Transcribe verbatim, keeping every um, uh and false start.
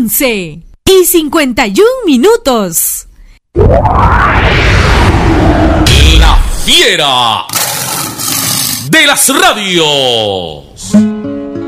once y cincuenta y un minutos. La fiera de las radios.